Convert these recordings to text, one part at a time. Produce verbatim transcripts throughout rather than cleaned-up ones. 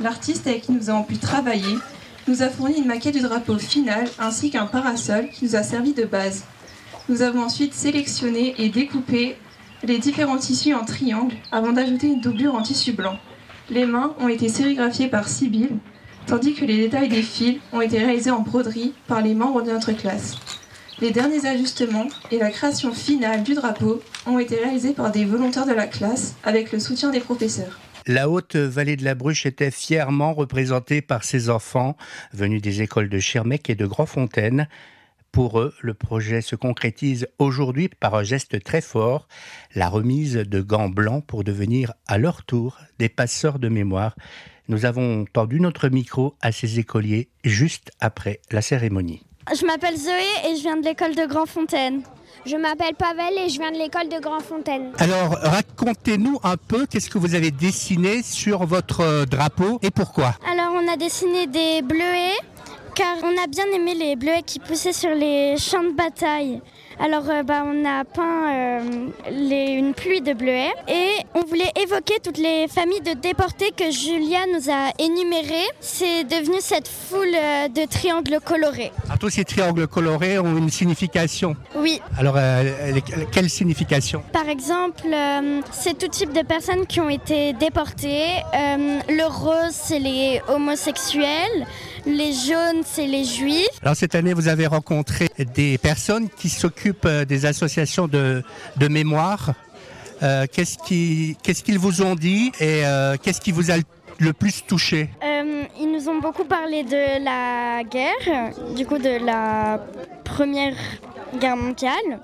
l'artiste avec qui nous avons pu travailler nous a fourni une maquette du drapeau final ainsi qu'un parasol qui nous a servi de base. Nous avons ensuite sélectionné et découpé les différents tissus en triangles avant d'ajouter une doublure en tissu blanc. Les mains ont été sérigraphiées par Sibylle, tandis que les détails des fils ont été réalisés en broderie par les membres de notre classe. Les derniers ajustements et la création finale du drapeau ont été réalisés par des volontaires de la classe avec le soutien des professeurs. La Haute-Vallée de la Bruche était fièrement représentée par ses enfants venus des écoles de Schirmeck et de Grandfontaine. Pour eux, le projet se concrétise aujourd'hui par un geste très fort, la remise de gants blancs pour devenir à leur tour des passeurs de mémoire. Nous avons tendu notre micro à ces écoliers juste après la cérémonie. Je m'appelle Zoé et je viens de l'école de Grandfontaine. Je m'appelle Pavel et je viens de l'école de Grandfontaine. Alors, racontez-nous un peu qu'est-ce que vous avez dessiné sur votre drapeau et pourquoi ? Alors, on a dessiné des bleuets, car on a bien aimé les bleuets qui poussaient sur les champs de bataille. Alors, euh, bah, on a peint euh, les, une pluie de bleuets et on voulait évoquer toutes les familles de déportés que Julia nous a énumérées. C'est devenu cette foule euh, de triangles colorés. Alors, tous ces triangles colorés ont une signification. Oui. Alors, euh, quelle signification ? Par exemple, euh, c'est tout type de personnes qui ont été déportées. Euh, le rose, c'est les homosexuels. Les jaunes, c'est les juifs. Alors cette année, vous avez rencontré des personnes qui s'occupent des associations de, de mémoire. Euh, qu'est-ce, qui, qu'est-ce qu'ils vous ont dit et euh, qu'est-ce qui vous a le plus touché ? euh, Ils nous ont beaucoup parlé de la guerre, du coup de la Première Guerre mondiale.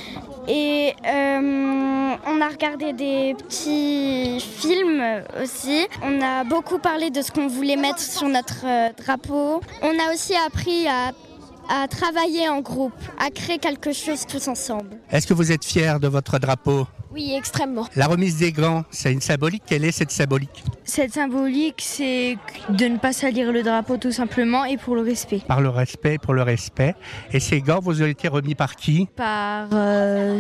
Et euh, on a regardé des petits films aussi. On a beaucoup parlé de ce qu'on voulait mettre sur notre euh, drapeau. On a aussi appris à, à travailler en groupe, à créer quelque chose tous ensemble. Est-ce que vous êtes fiers de votre drapeau ? Oui, extrêmement. La remise des gants, c'est une symbolique. Quelle est cette symbolique ? Cette symbolique, c'est de ne pas salir le drapeau tout simplement et pour le respect. Par le respect, pour le respect. Et ces gants, vous ont été remis par qui ? Par euh,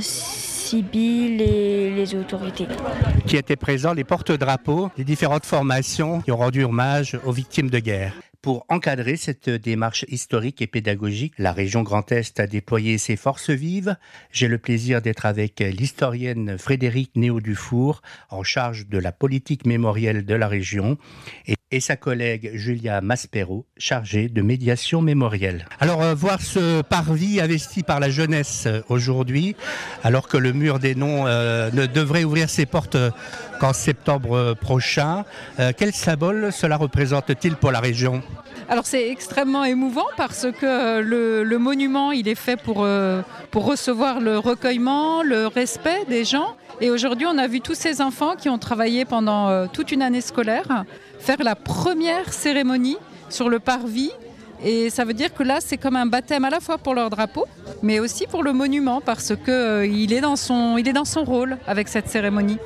Sibylle et les autorités. Qui étaient présents, les porte-drapeaux des différentes formations qui ont rendu hommage aux victimes de guerre. Pour encadrer cette démarche historique et pédagogique, la région Grand Est a déployé ses forces vives. J'ai le plaisir d'être avec l'historienne Frédérique Néau-Dufour, en charge de la politique mémorielle de la région, et, et sa collègue Julia Maspero, chargée de médiation mémorielle. Alors, euh, voir ce parvis investi par la jeunesse euh, aujourd'hui, alors que le mur des noms euh, ne devrait ouvrir ses portes euh, qu'en septembre prochain, euh, quel symbole cela représente-t-il pour la région ? Alors c'est extrêmement émouvant parce que le, le monument il est fait pour, euh, pour recevoir le recueillement, le respect des gens. Et aujourd'hui on a vu tous ces enfants qui ont travaillé pendant euh, toute une année scolaire faire la première cérémonie sur le parvis. Et ça veut dire que là c'est comme un baptême à la fois pour leur drapeau mais aussi pour le monument parce qu'il euh, est dans son, il est dans son rôle avec cette cérémonie.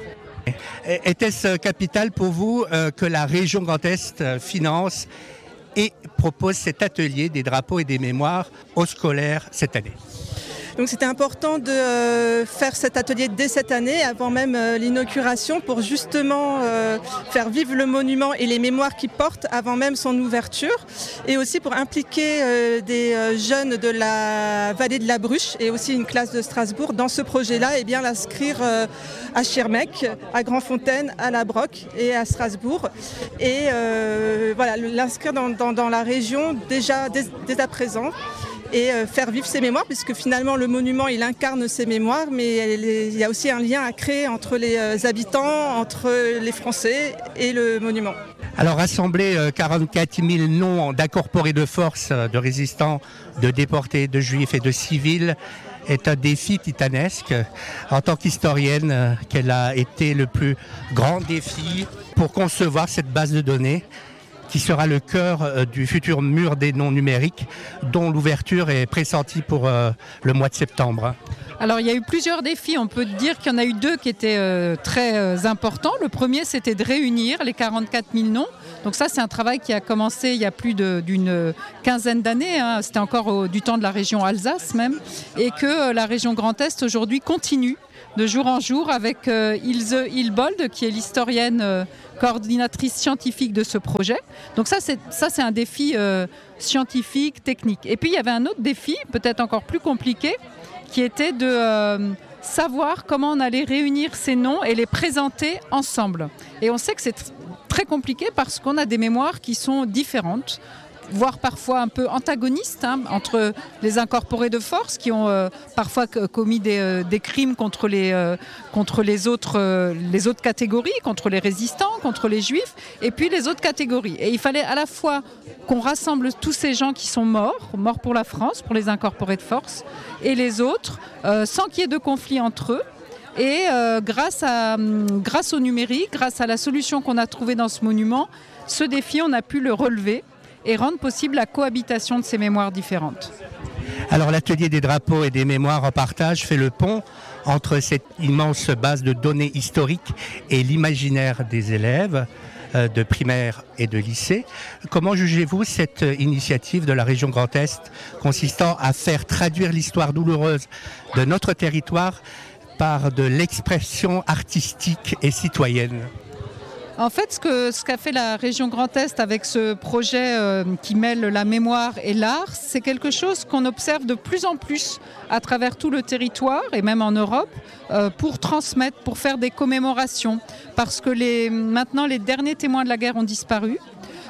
Était-ce capital pour vous euh, que la région Grand Est euh, finance et propose cet atelier des drapeaux et des mémoires aux scolaires cette année ? Donc c'était important de euh, faire cet atelier dès cette année, avant même euh, l'inauguration, pour justement euh, faire vivre le monument et les mémoires qu'il porte avant même son ouverture, et aussi pour impliquer euh, des euh, jeunes de la vallée de la Bruche et aussi une classe de Strasbourg dans ce projet-là, et bien l'inscrire euh, à Schirmeck, à Grandfontaine, à La Broc et à Strasbourg, et euh, voilà, l'inscrire dans, dans, dans la région déjà dès, dès à présent. Et faire vivre ses mémoires, puisque finalement le monument il incarne ses mémoires, mais il y a aussi un lien à créer entre les habitants, entre les Français et le monument. Alors rassembler quarante-quatre mille noms d'incorporés de force, de résistants, de déportés, de juifs et de civils est un défi titanesque. En tant qu'historienne, quel a été le plus grand défi pour concevoir cette base de données qui sera le cœur du futur mur des noms numériques, dont l'ouverture est pressentie pour euh, le mois de septembre. Alors il y a eu plusieurs défis, on peut dire qu'il y en a eu deux qui étaient euh, très euh, importants. Le premier c'était de réunir les quarante-quatre mille noms. Donc ça c'est un travail qui a commencé il y a plus de, d'une quinzaine d'années, hein. C'était encore au, du temps de la région Alsace même, et que euh, la région Grand Est aujourd'hui continue de jour en jour avec euh, Ilse Hilbold, qui est l'historienne euh, coordinatrice scientifique de ce projet. Donc ça, c'est, ça, c'est un défi euh, scientifique, technique. Et puis, il y avait un autre défi, peut-être encore plus compliqué, qui était de euh, savoir comment on allait réunir ces noms et les présenter ensemble. Et on sait que c'est tr- très compliqué parce qu'on a des mémoires qui sont différentes, voire parfois un peu antagonistes, hein, entre les incorporés de force qui ont euh, parfois commis des, euh, des crimes contre les, euh, contre les autres, euh, les autres catégories, contre les résistants, contre les juifs, et puis les autres catégories. Et il fallait à la fois qu'on rassemble tous ces gens qui sont morts, morts pour la France, pour les incorporés de force, et les autres, euh, sans qu'il y ait de conflit entre eux. Et euh, grâce, à, grâce au numérique, grâce à la solution qu'on a trouvée dans ce monument, ce défi, on a pu le relever et rendre possible la cohabitation de ces mémoires différentes. Alors l'atelier des drapeaux et des mémoires en partage fait le pont entre cette immense base de données historiques et l'imaginaire des élèves euh, de primaire et de lycée. Comment jugez-vous cette initiative de la région Grand Est consistant à faire traduire l'histoire douloureuse de notre territoire par de l'expression artistique et citoyenne ? En fait, ce, que, ce qu'a fait la région Grand Est avec ce projet euh, qui mêle la mémoire et l'art, c'est quelque chose qu'on observe de plus en plus à travers tout le territoire et même en Europe euh, pour transmettre, pour faire des commémorations. Parce que les, maintenant, les derniers témoins de la guerre ont disparu.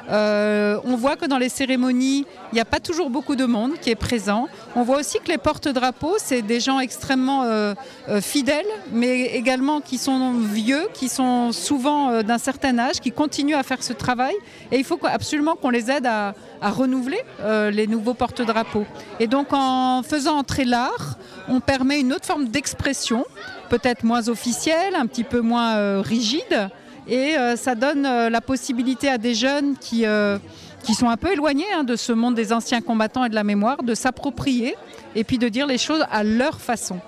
Euh, on voit que dans les cérémonies, il n'y a pas toujours beaucoup de monde qui est présent. On voit aussi que les porte-drapeaux, c'est des gens extrêmement euh, euh, fidèles, mais également qui sont vieux, qui sont souvent euh, d'un certain âge, qui continuent à faire ce travail. Et il faut absolument qu'on les aide à, à renouveler euh, les nouveaux porte-drapeaux. Et donc en faisant entrer l'art, on permet une autre forme d'expression, peut-être moins officielle, un petit peu moins euh, rigide. Et euh, ça donne euh, la possibilité à des jeunes qui, euh, qui sont un peu éloignés hein, de ce monde des anciens combattants et de la mémoire, de s'approprier et puis de dire les choses à leur façon.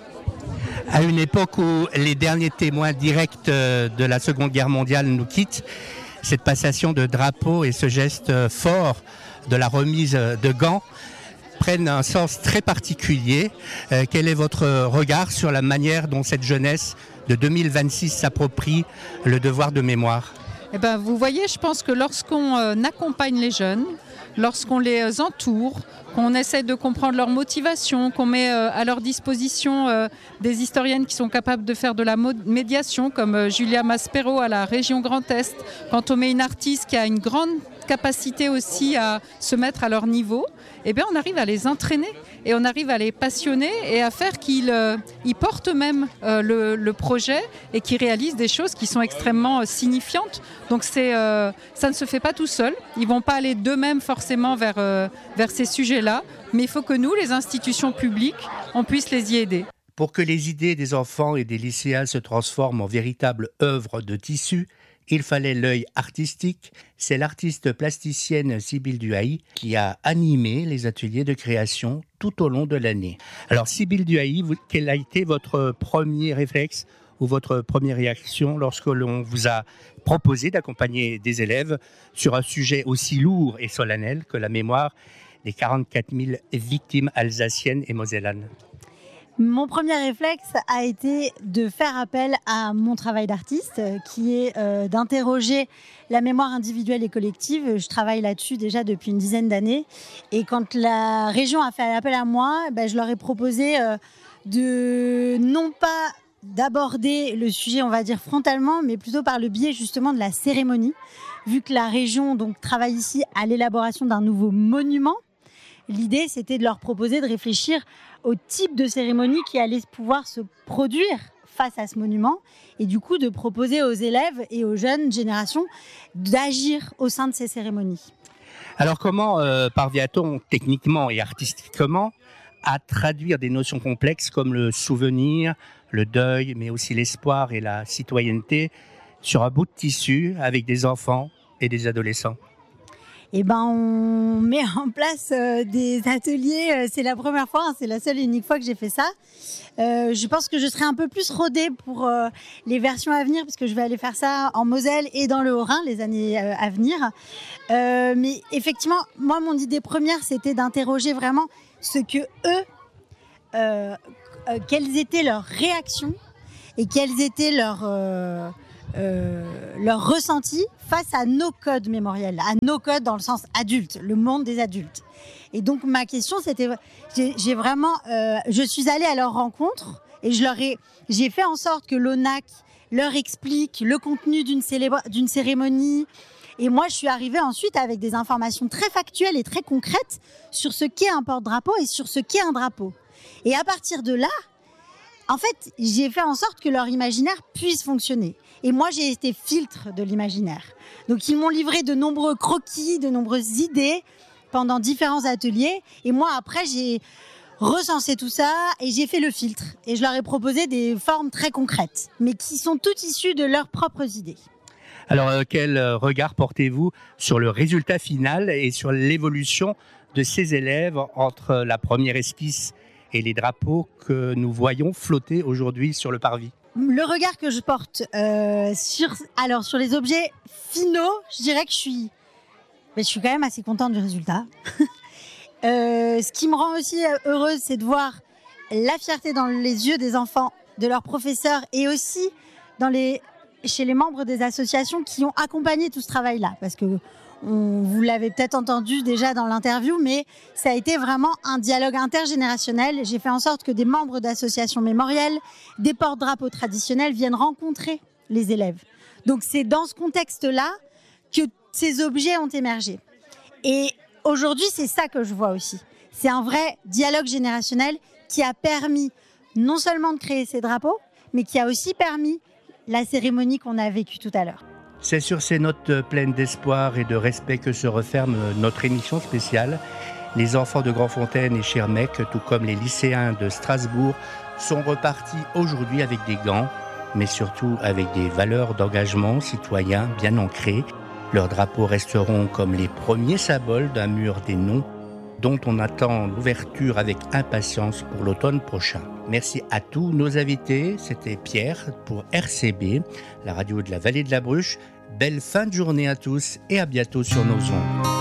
À une époque où les derniers témoins directs de la Seconde Guerre mondiale nous quittent, cette passation de drapeaux et ce geste fort de la remise de gants prennent un sens très particulier. Euh, quel est votre regard sur la manière dont cette jeunesse de deux mille vingt-six s'approprie le devoir de mémoire ? Eh ben, vous voyez, je pense que lorsqu'on euh, accompagne les jeunes, lorsqu'on les entoure, qu'on essaie de comprendre leur motivation, qu'on met euh, à leur disposition euh, des historiennes qui sont capables de faire de la médiation, comme euh, Julia Maspero à la région Grand Est, quand on met une artiste qui a une grande capacité aussi à se mettre à leur niveau, eh bien on arrive à les entraîner et on arrive à les passionner et à faire qu'ils euh, ils portent même euh, le, le projet et qu'ils réalisent des choses qui sont extrêmement euh, signifiantes. Donc c'est, euh, ça ne se fait pas tout seul. Ils ne vont pas aller d'eux-mêmes forcément vers, euh, vers ces sujets-là, mais il faut que nous, les institutions publiques, on puisse les y aider. Pour que les idées des enfants et des lycéens se transforment en véritables œuvres de tissu, il fallait l'œil artistique. C'est l'artiste plasticienne Sybille Duhaï qui a animé les ateliers de création tout au long de l'année. Alors Sybille Duhaï, vous, quel a été votre premier réflexe ou votre première réaction lorsque l'on vous a proposé d'accompagner des élèves sur un sujet aussi lourd et solennel que la mémoire des quarante-quatre mille victimes alsaciennes et mosellanes ? Mon premier réflexe a été de faire appel à mon travail d'artiste, qui est euh, d'interroger la mémoire individuelle et collective. Je travaille là-dessus déjà depuis une dizaine d'années. Et quand la région a fait appel à moi, ben, je leur ai proposé euh, de non pas d'aborder le sujet, on va dire frontalement, mais plutôt par le biais justement de la cérémonie. Vu que la région donc, travaille ici à l'élaboration d'un nouveau monument, l'idée, c'était de leur proposer de réfléchir au type de cérémonie qui allait pouvoir se produire face à ce monument et du coup de proposer aux élèves et aux jeunes générations d'agir au sein de ces cérémonies. Alors comment euh, parvient-on techniquement et artistiquement à traduire des notions complexes comme le souvenir, le deuil, mais aussi l'espoir et la citoyenneté sur un bout de tissu avec des enfants et des adolescents ? Eh ben, on met en place euh, des ateliers. Euh, c'est la première fois, hein, c'est la seule et unique fois que j'ai fait ça. Euh, je pense que je serai un peu plus rodée pour euh, les versions à venir, parce que je vais aller faire ça en Moselle et dans le Haut-Rhin les années euh, à venir. Euh, mais effectivement, moi, mon idée première, c'était d'interroger vraiment ce que eux, euh, euh, quelles étaient leurs réactions et quels étaient leurs, euh, euh, leurs ressentis face à nos codes mémoriels, à nos codes dans le sens adulte, le monde des adultes. Et donc ma question, c'était, j'ai, j'ai vraiment, euh, je suis allée à leur rencontre et je leur ai, j'ai fait en sorte que l'O N A C leur explique le contenu d'une, célébra- d'une cérémonie. Et moi, je suis arrivée ensuite avec des informations très factuelles et très concrètes sur ce qu'est un porte-drapeau et sur ce qu'est un drapeau. Et à partir de là, en fait, j'ai fait en sorte que leur imaginaire puisse fonctionner. Et moi, j'ai été filtre de l'imaginaire. Donc, ils m'ont livré de nombreux croquis, de nombreuses idées pendant différents ateliers. Et moi, après, j'ai recensé tout ça et j'ai fait le filtre. Et je leur ai proposé des formes très concrètes, mais qui sont toutes issues de leurs propres idées. Alors, euh, quel regard portez-vous sur le résultat final et sur l'évolution de ces élèves entre la première esquisse et les drapeaux que nous voyons flotter aujourd'hui sur le parvis? Le regard que je porte euh, sur, alors, sur les objets finaux, je dirais que je suis, mais je suis quand même assez contente du résultat. euh, ce qui me rend aussi heureuse, c'est de voir la fierté dans les yeux des enfants, de leurs professeurs et aussi dans les... chez les membres des associations qui ont accompagné tout ce travail-là. Parce que on, vous l'avez peut-être entendu déjà dans l'interview, mais ça a été vraiment un dialogue intergénérationnel. J'ai fait en sorte que des membres d'associations mémorielles, des porte-drapeaux traditionnels viennent rencontrer les élèves. Donc c'est dans ce contexte-là que ces objets ont émergé. Et aujourd'hui, c'est ça que je vois aussi. C'est un vrai dialogue générationnel qui a permis non seulement de créer ces drapeaux, mais qui a aussi permis la cérémonie qu'on a vécue tout à l'heure. C'est sur ces notes pleines d'espoir et de respect que se referme notre émission spéciale. Les enfants de Grandfontaine et Schirmeck, tout comme les lycéens de Strasbourg, sont repartis aujourd'hui avec des gants, mais surtout avec des valeurs d'engagement citoyen bien ancrées. Leurs drapeaux resteront comme les premiers symboles d'un mur des noms dont on attend l'ouverture avec impatience pour l'automne prochain. Merci à tous nos invités. C'était Pierre pour R C B, la radio de la Vallée de la Bruche. Belle fin de journée à tous et à bientôt sur nos ondes.